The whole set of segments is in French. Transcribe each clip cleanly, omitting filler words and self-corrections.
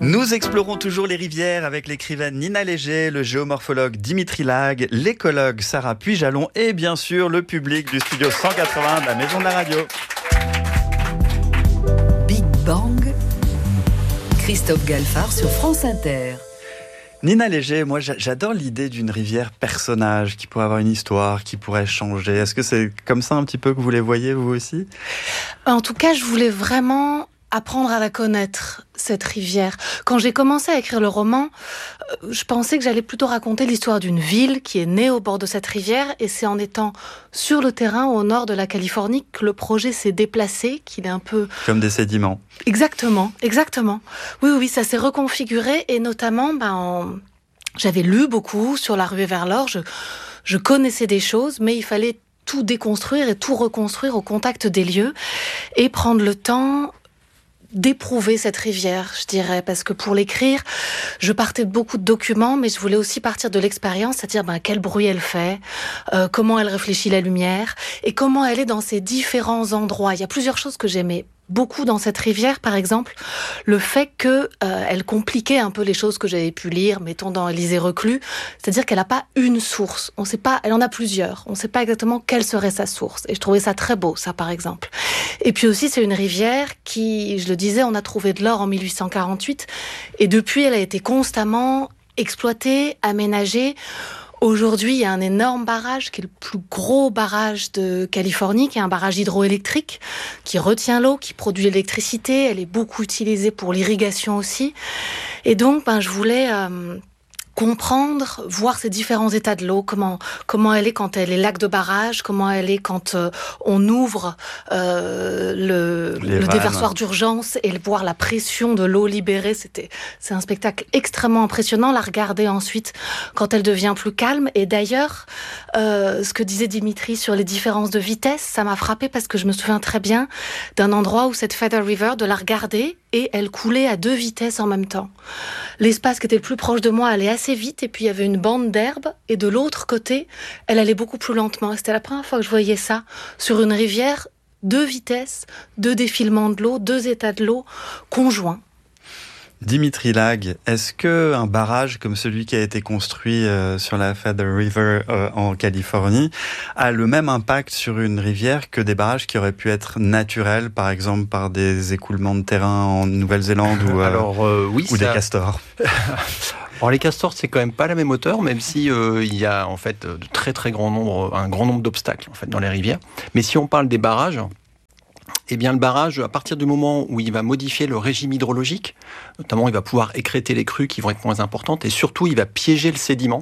Nous explorons toujours les rivières avec l'écrivaine Nina Léger, le géomorphologue Dimitri Lag, l'écologue Sarah Puy-Jalon et bien sûr le public du studio 180 de la Maison de la Radio. Big Bang, Christophe Galfard sur France Inter. Nina Léger, moi j'adore l'idée d'une rivière personnage qui pourrait avoir une histoire, qui pourrait changer. Est-ce que c'est comme ça un petit peu que vous les voyez vous aussi ? En tout cas, je voulais vraiment apprendre à la connaître, cette rivière. Quand j'ai commencé à écrire le roman, je pensais que j'allais plutôt raconter l'histoire d'une ville qui est née au bord de cette rivière, et c'est en étant sur le terrain au nord de la Californie que le projet s'est déplacé, qu'il est un peu... Comme des sédiments. Exactement. Oui, ça s'est reconfiguré, et notamment, j'avais lu beaucoup sur la ruée vers l'or, je connaissais des choses, mais il fallait tout déconstruire et tout reconstruire au contact des lieux, et prendre le temps d'éprouver cette rivière, je dirais, parce que pour l'écrire, je partais de beaucoup de documents, mais je voulais aussi partir de l'expérience, c'est-à-dire quel bruit elle fait, comment elle réfléchit la lumière, et comment elle est dans ces différents endroits. Il y a plusieurs choses que j'aimais beaucoup dans cette rivière, par exemple, le fait que elle compliquait un peu les choses que j'avais pu lire, mettons dans Élisée Reclus, c'est-à-dire qu'elle n'a pas une source, on sait pas, elle en a plusieurs, on ne sait pas exactement quelle serait sa source, et je trouvais ça très beau, ça par exemple. Et puis aussi, c'est une rivière qui, je le disais, on a trouvé de l'or en 1848, et depuis, elle a été constamment exploitée, aménagée. Aujourd'hui, il y a un énorme barrage qui est le plus gros barrage de Californie, qui est un barrage hydroélectrique qui retient l'eau, qui produit l'électricité. Elle est beaucoup utilisée pour l'irrigation aussi. Et donc, je voulais comprendre, voir ces différents états de l'eau, comment elle est quand elle est lac de barrage, comment elle est quand on ouvre le déversoir d'urgence et voir la pression de l'eau libérée. C'est un spectacle extrêmement impressionnant, la regarder ensuite quand elle devient plus calme. Et d'ailleurs, ce que disait Dimitri sur les différences de vitesse, ça m'a frappé parce que je me souviens très bien d'un endroit où cette Feather River, de la regarder, et elle coulait à 2 vitesses en même temps. L'espace qui était le plus proche de moi allait assez vite, et puis il y avait une bande d'herbe, et de l'autre côté, elle allait beaucoup plus lentement. Et c'était la première fois que je voyais ça sur une rivière, 2 vitesses, 2 défilements de l'eau, 2 états de l'eau conjoints. Dimitri Lag, est-ce qu'un barrage comme celui qui a été construit sur la Feather River en Californie a le même impact sur une rivière que des barrages qui auraient pu être naturels, par exemple par des écoulements de terrain en Nouvelle-Zélande ou des castors? Alors les castors, c'est quand même pas la même hauteur, même si il y a en fait de très très un grand nombre d'obstacles en fait dans les rivières. Mais si on parle des barrages, eh bien, le barrage, à partir du moment où il va modifier le régime hydrologique, notamment il va pouvoir écrêter les crues qui vont être moins importantes, et surtout il va piéger le sédiment,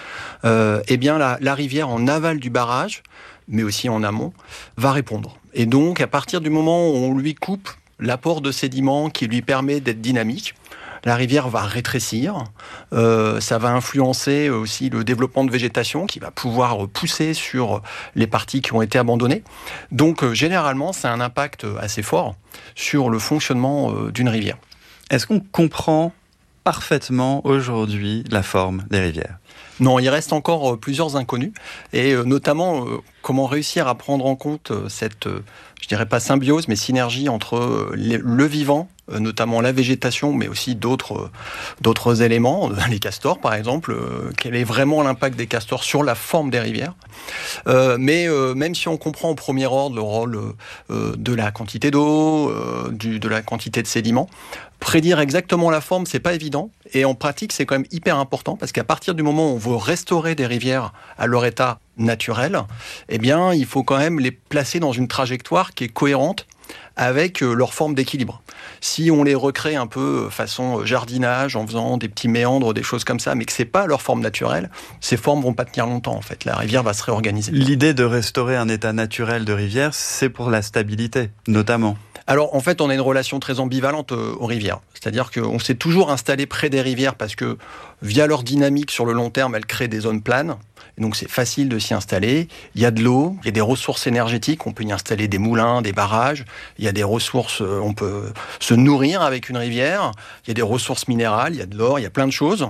eh bien la rivière en aval du barrage, mais aussi en amont, va répondre. Et donc à partir du moment où on lui coupe l'apport de sédiments qui lui permet d'être dynamique, la rivière va rétrécir, ça va influencer aussi le développement de végétation qui va pouvoir pousser sur les parties qui ont été abandonnées. Donc généralement, c'est un impact assez fort sur le fonctionnement d'une rivière. Est-ce qu'on comprend parfaitement aujourd'hui la forme des rivières ? Non, il reste encore plusieurs inconnus, et notamment comment réussir à prendre en compte cette, je dirais pas symbiose, mais synergie entre le vivant, notamment la végétation, mais aussi d'autres éléments, les castors par exemple. Quel est vraiment l'impact des castors sur la forme des rivières ? Mais même si on comprend au premier ordre le rôle de la quantité d'eau, de la quantité de sédiments, prédire exactement la forme, c'est pas évident. Et en pratique, c'est quand même hyper important, parce qu'à partir du moment où on veut restaurer des rivières à leur état naturel, eh bien, il faut quand même les placer dans une trajectoire qui est cohérente avec leur forme d'équilibre. Si on les recrée un peu façon jardinage, en faisant des petits méandres, des choses comme ça, mais que c'est pas leur forme naturelle, ces formes vont pas tenir longtemps, en fait. La rivière va se réorganiser. L'idée de restaurer un état naturel de rivière, c'est pour la stabilité, notamment. Alors, en fait, on a une relation très ambivalente aux rivières. C'est-à-dire qu'on s'est toujours installé près des rivières parce que, via leur dynamique sur le long terme, elles créent des zones planes. Et donc, c'est facile de s'y installer. Il y a de l'eau, il y a des ressources énergétiques. On peut y installer des moulins, des barrages. Il y a des ressources, on peut se nourrir avec une rivière. Il y a des ressources minérales, il y a de l'or, il y a plein de choses.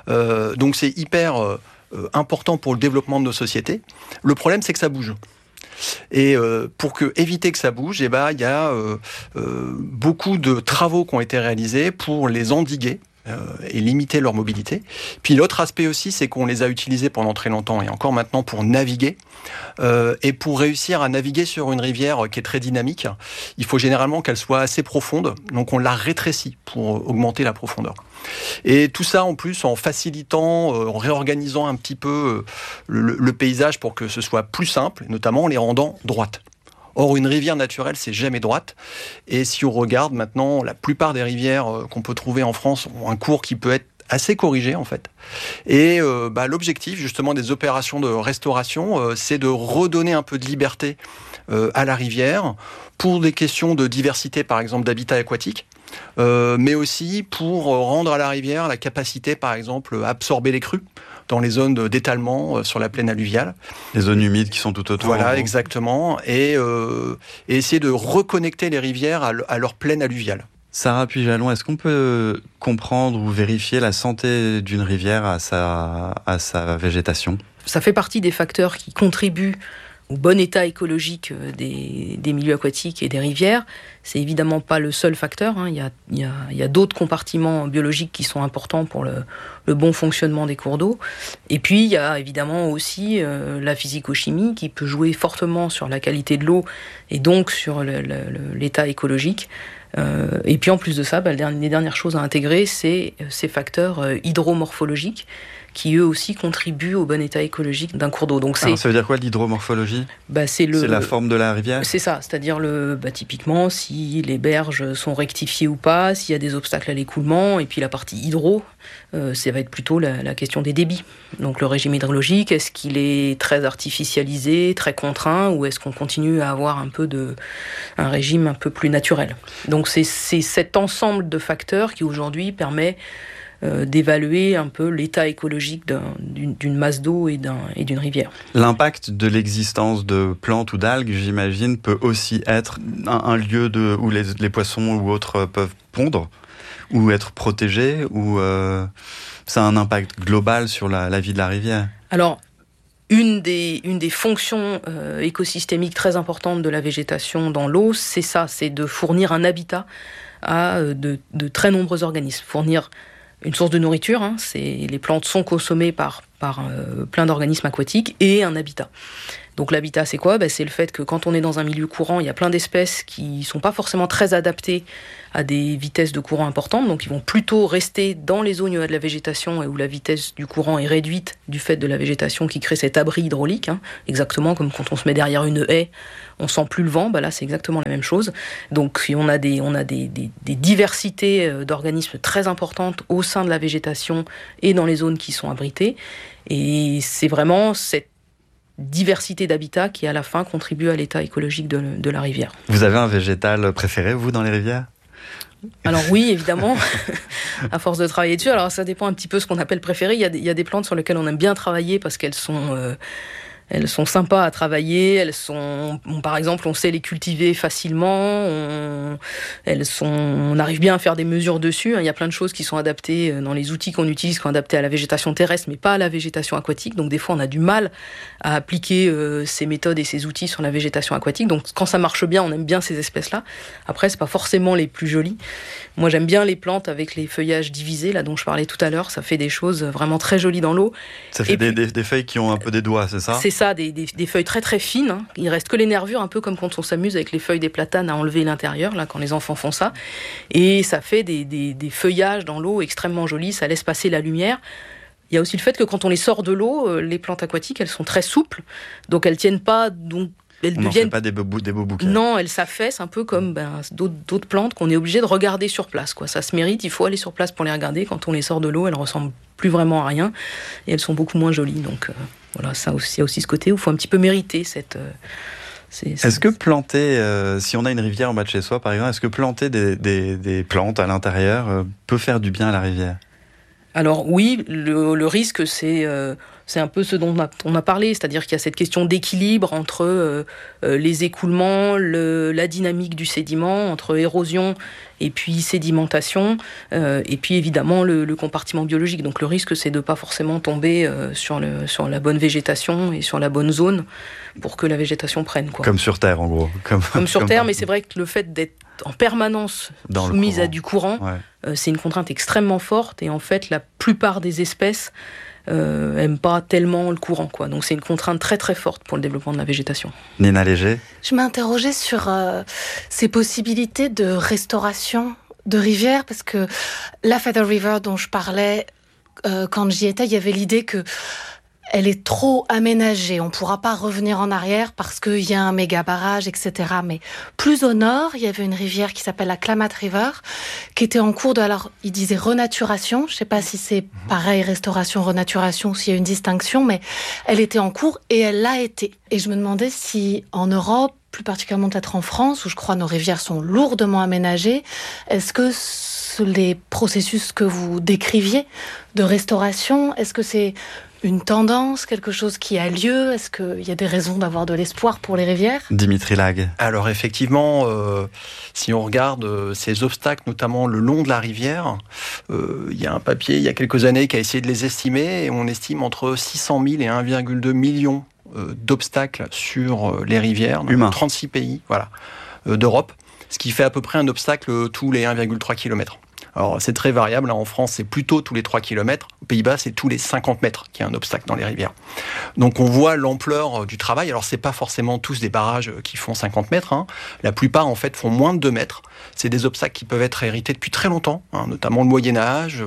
Donc, c'est hyper important pour le développement de nos sociétés. Le problème, c'est que ça bouge. Et pour éviter que ça bouge, il y a beaucoup de travaux qui ont été réalisés pour les endiguer et limiter leur mobilité. Puis l'autre aspect aussi, c'est qu'on les a utilisés pendant très longtemps et encore maintenant pour naviguer. Et pour réussir à naviguer sur une rivière qui est très dynamique, il faut généralement qu'elle soit assez profonde, donc on la rétrécit pour augmenter la profondeur. Et tout ça en plus en facilitant, en réorganisant un petit peu le paysage pour que ce soit plus simple, notamment en les rendant droites. Or, une rivière naturelle, c'est jamais droite. Et si on regarde maintenant, la plupart des rivières qu'on peut trouver en France ont un cours qui peut être assez corrigé, en fait. Et l'objectif, justement, des opérations de restauration, c'est de redonner un peu de liberté à la rivière pour des questions de diversité, par exemple, d'habitat aquatique. Mais aussi pour rendre à la rivière la capacité, par exemple, à absorber les crues dans les zones d'étalement sur la plaine alluviale. Les zones humides qui sont tout autour. Voilà, exactement. Et essayer de reconnecter les rivières à leur plaine alluviale. Sarah Puy-Jalon, est-ce qu'on peut comprendre ou vérifier la santé d'une rivière à sa végétation ? Ça fait partie des facteurs qui contribuent au bon état écologique des milieux aquatiques et des rivières. C'est évidemment pas le seul facteur. Il y a d'autres compartiments biologiques qui sont importants pour le bon fonctionnement des cours d'eau. Et puis, il y a évidemment aussi la physico-chimie qui peut jouer fortement sur la qualité de l'eau et donc sur l'état écologique. Et puis, en plus de ça, les dernières choses à intégrer, c'est ces facteurs hydromorphologiques qui eux aussi contribuent au bon état écologique d'un cours d'eau. Donc alors, ça veut dire quoi l'hydromorphologie ? C'est la forme de la rivière ? C'est ça, c'est-à-dire typiquement si les berges sont rectifiées ou pas, s'il y a des obstacles à l'écoulement, et puis la partie hydro, ça va être plutôt la question des débits. Donc le régime hydrologique, est-ce qu'il est très artificialisé, très contraint, ou est-ce qu'on continue à avoir un régime un peu plus naturel ? Donc c'est cet ensemble de facteurs qui aujourd'hui permet d'évaluer un peu l'état écologique d'une masse d'eau et d'une rivière. L'impact de l'existence de plantes ou d'algues, j'imagine, peut aussi être un lieu où les poissons ou autres peuvent pondre ou être protégés, ou ça a un impact global sur la vie de la rivière ? Alors, une des fonctions écosystémiques très importantes de la végétation dans l'eau, c'est ça, c'est de fournir un habitat à de très nombreux organismes, fournir une source de nourriture, les plantes sont consommées par plein d'organismes aquatiques, et un habitat. Donc l'habitat, c'est quoi ? C'est le fait que quand on est dans un milieu courant, il y a plein d'espèces qui ne sont pas forcément très adaptées à des vitesses de courant importantes, donc ils vont plutôt rester dans les zones où il y a de la végétation et où la vitesse du courant est réduite du fait de la végétation qui crée cet abri hydraulique, exactement comme quand on se met derrière une haie, on sent plus le vent, là c'est exactement la même chose. Donc on a des diversités d'organismes très importantes au sein de la végétation et dans les zones qui sont abritées, et c'est vraiment cette diversité d'habitats qui à la fin contribue à l'état écologique de la rivière. Vous avez un végétal préféré, vous, dans les rivières ? Alors oui, évidemment, à force de travailler dessus. Alors ça dépend un petit peu ce qu'on appelle préféré. Il y a des plantes sur lesquelles on aime bien travailler parce qu'elles sont sympas à travailler. Par exemple, on sait les cultiver facilement. On arrive bien à faire des mesures dessus. Il y a plein de choses qui sont adaptées dans les outils qu'on utilise, qui sont adaptés à la végétation terrestre, mais pas à la végétation aquatique. Donc des fois, on a du mal à appliquer ces méthodes et ces outils sur la végétation aquatique. Donc quand ça marche bien, on aime bien ces espèces-là. Après, c'est pas forcément les plus jolies. Moi, j'aime bien les plantes avec les feuillages divisés, là dont je parlais tout à l'heure. Ça fait des choses vraiment très jolies dans l'eau. Ça fait des feuilles qui ont un peu des doigts, c'est ça ? C'est ça, des feuilles très très fines. Il reste que les nervures, un peu comme quand on s'amuse avec les feuilles des platanes à enlever l'intérieur, là, quand les enfants font ça. Et ça fait des feuillages dans l'eau extrêmement jolis, ça laisse passer la lumière. Il y a aussi le fait que quand on les sort de l'eau, les plantes aquatiques, elles sont très souples, donc elles tiennent pas... On n'en fait pas des beaux bouquets. Non, elles s'affaissent un peu comme d'autres plantes qu'on est obligé de regarder sur place, quoi. Ça se mérite, il faut aller sur place pour les regarder. Quand on les sort de l'eau, elles ressemblent plus vraiment à rien et elles sont beaucoup moins jolies. Donc voilà, il y a aussi ce côté où il faut un petit peu mériter cette... Est-ce que planter, si on a une rivière en bas de chez soi par exemple, est-ce que planter des plantes à l'intérieur peut faire du bien à la rivière ? Alors oui, le risque, c'est un peu ce dont on a parlé, c'est-à-dire qu'il y a cette question d'équilibre entre les écoulements, la dynamique du sédiment, entre érosion et puis sédimentation, et puis évidemment le compartiment biologique. Donc le risque, c'est de ne pas forcément tomber sur la bonne végétation et sur la bonne zone pour que la végétation prenne, quoi. Comme sur Terre, en gros. Comme sur Terre, mais c'est vrai que le fait d'être en permanence soumise à du courant, c'est une contrainte extrêmement forte, et en fait, la plupart des espèces n'aiment pas tellement le courant, quoi. Donc c'est une contrainte très très forte pour le développement de la végétation. Nina Léger ? Je m'interrogeais sur ces possibilités de restauration de rivières, parce que la Feather River dont je parlais, quand j'y étais, il y avait l'idée que elle est trop aménagée, on ne pourra pas revenir en arrière parce qu'il y a un méga barrage, etc. Mais plus au nord, il y avait une rivière qui s'appelle la Klamath River, qui était en cours de, alors il disait renaturation, je ne sais pas si c'est pareil, restauration, renaturation, s'il y a une distinction, mais elle était en cours et elle l'a été. Et je me demandais si en Europe, plus particulièrement peut-être en France, où je crois nos rivières sont lourdement aménagées, est-ce que les processus que vous décriviez de restauration, est-ce que c'est une tendance, quelque chose qui a lieu? Est-ce qu'il y a des raisons d'avoir de l'espoir pour les rivières? Dimitri Lag. Alors effectivement, si on regarde ces obstacles, notamment le long de la rivière, il y a un papier il y a quelques années qui a essayé de les estimer, et on estime entre 600 000 et 1,2 million d'obstacles sur les rivières dans 36 pays d'Europe, ce qui fait à peu près un obstacle tous les 1,3 km. Alors, c'est très variable. En France, c'est plutôt tous les 3 km. Aux Pays-Bas, c'est tous les 50 mètres qu'il y a un obstacle dans les rivières. Donc, on voit l'ampleur du travail. Alors, c'est pas forcément tous des barrages qui font 50 mètres. La plupart, en fait, font moins de 2 mètres. C'est des obstacles qui peuvent être hérités depuis très longtemps, notamment le Moyen-Âge.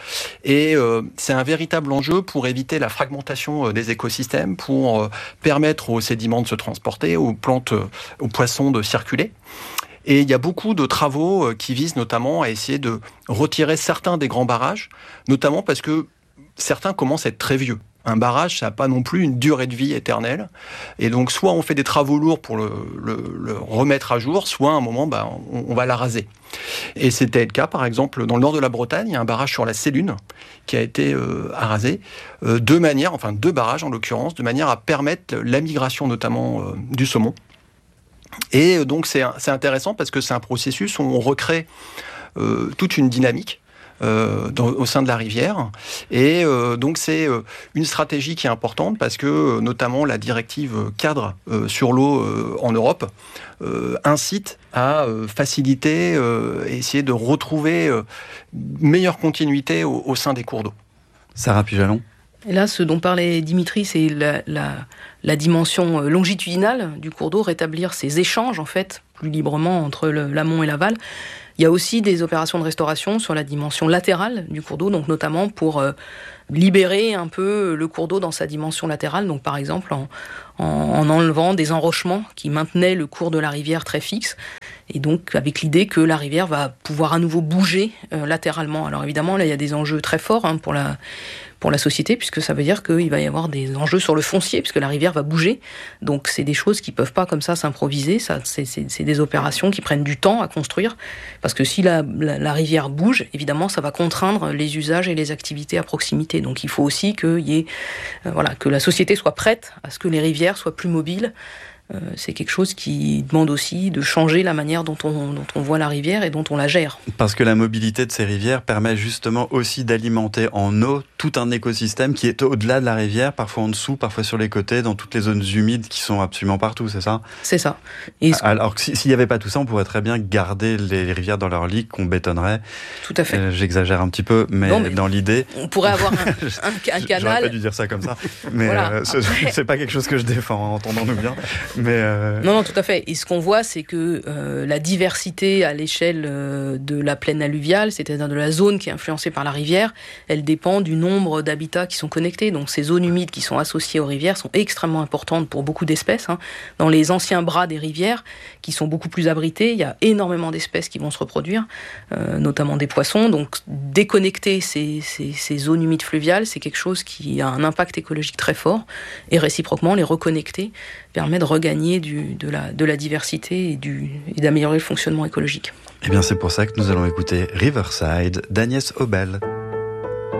Et c'est un véritable enjeu pour éviter la fragmentation des écosystèmes, pour permettre aux sédiments de se transporter, aux plantes, aux poissons de circuler. Et il y a beaucoup de travaux qui visent notamment à essayer de retirer certains des grands barrages, notamment parce que certains commencent à être très vieux. Un barrage, ça n'a pas non plus une durée de vie éternelle. Et donc, soit on fait des travaux lourds pour le remettre à jour, soit à un moment, on va la raser. Et c'était le cas, par exemple, dans le nord de la Bretagne, il y a un barrage sur la Sélune qui a été arasé, deux barrages en l'occurrence, de manière à permettre la migration notamment du saumon. Et donc c'est intéressant parce que c'est un processus où on recrée toute une dynamique au sein de la rivière. Et donc c'est une stratégie qui est importante parce que notamment la directive cadre sur l'eau en Europe incite à faciliter et essayer de retrouver meilleure continuité au sein des cours d'eau. Sarah Pujalon. Et là, ce dont parlait Dimitri, c'est la dimension longitudinale du cours d'eau, rétablir ces échanges, en fait, plus librement entre l'amont et l'aval. Il y a aussi des opérations de restauration sur la dimension latérale du cours d'eau, donc notamment pour libérer un peu le cours d'eau dans sa dimension latérale, donc par exemple en enlevant des enrochements qui maintenaient le cours de la rivière très fixe, et donc avec l'idée que la rivière va pouvoir à nouveau bouger latéralement. Alors évidemment, là, il y a des enjeux très forts pour la société, puisque ça veut dire qu'il va y avoir des enjeux sur le foncier, puisque la rivière va bouger. Donc c'est des choses qui ne peuvent pas comme ça s'improviser. C'est des opérations qui prennent du temps à construire, parce que si la rivière bouge, évidemment, ça va contraindre les usages et les activités à proximité. Donc il faut aussi que la société soit prête à ce que les rivières soient plus mobiles. C'est quelque chose qui demande aussi de changer la manière dont on voit la rivière et dont on la gère. Parce que la mobilité de ces rivières permet justement aussi d'alimenter en eau tout un écosystème qui est au-delà de la rivière, parfois en dessous, parfois sur les côtés, dans toutes les zones humides qui sont absolument partout, c'est ça? C'est ça. Alors que s'il n'y avait pas tout ça, on pourrait très bien garder les rivières dans leur lit, qu'on bétonnerait. Tout à fait. J'exagère un petit peu, mais dans l'idée... On pourrait avoir un canal... J'aurais pas dû dire ça comme ça, mais voilà. C'est pas quelque chose que je défends, entendons-nous bien. Non, tout à fait. Et ce qu'on voit, c'est que la diversité à l'échelle de la plaine alluviale, c'est-à-dire de la zone qui est influencée par la rivière, elle dépend du nombre d'habitats qui sont connectés. Donc ces zones humides qui sont associées aux rivières sont extrêmement importantes pour beaucoup d'espèces. Dans les anciens bras des rivières, qui sont beaucoup plus abrités, il y a énormément d'espèces qui vont se reproduire, notamment des poissons. Donc déconnecter ces zones humides fluviales, c'est quelque chose qui a un impact écologique très fort. Et réciproquement, les reconnecter permet de regagner de la diversité et d'améliorer le fonctionnement écologique. Eh bien, c'est pour ça que nous allons écouter Riverside d'Agnès Obel.